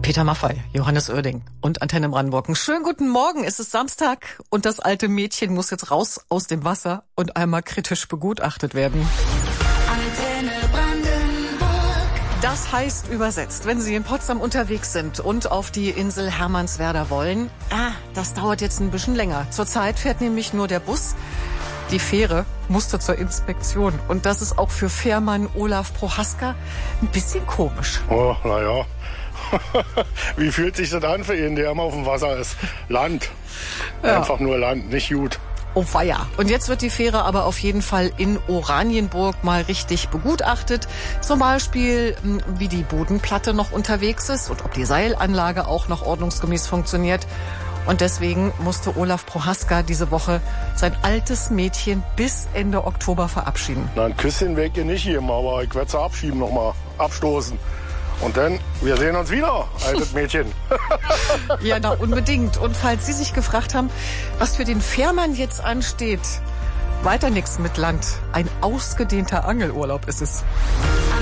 Peter Maffay, Johannes Oerding und Antenne Brandenburg. Einen schönen guten Morgen, es ist Samstag und das alte Mädchen muss jetzt raus aus dem Wasser und einmal kritisch begutachtet werden. Antenne Brandenburg. Das heißt übersetzt, wenn Sie in Potsdam unterwegs sind und auf die Insel Hermannswerder wollen, das dauert jetzt ein bisschen länger. Zurzeit fährt nämlich nur der Bus. Die Fähre musste zur Inspektion und das ist auch für Fährmann Olaf Prohaska ein bisschen komisch. Oh, naja. Wie fühlt sich das an für ihn, der immer auf dem Wasser ist? Land. Ja. Einfach nur Land, nicht gut. Oh weia. Und jetzt wird die Fähre aber auf jeden Fall in Oranienburg mal richtig begutachtet. Zum Beispiel, wie die Bodenplatte noch unterwegs ist und ob die Seilanlage auch noch ordnungsgemäß funktioniert. Und deswegen musste Olaf Prohaska diese Woche sein altes Mädchen bis Ende Oktober verabschieden. Na, ein Küsschen weg ihr nicht geben, aber ich werde sie abschieben nochmal, abstoßen. Und dann, wir sehen uns wieder, altes Mädchen. Ja, na unbedingt. Und falls Sie sich gefragt haben, was für den Fährmann jetzt ansteht, weiter nichts mit Land. Ein ausgedehnter Angelurlaub ist es.